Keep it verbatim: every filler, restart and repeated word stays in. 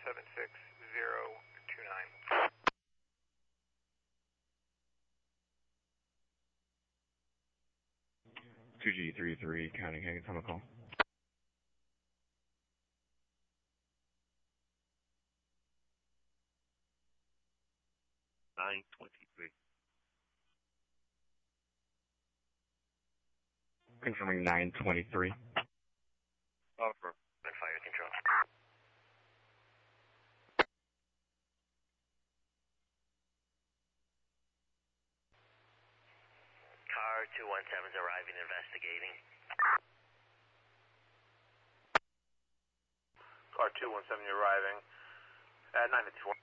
seven six zero two nine. two G three three, counting Hagen, time call. nine twenty-three. Confirming nine twenty-three. Offer. And fire control. Car two one seven is arriving, investigating. Car two one seven, you're arriving at nine fifty-four.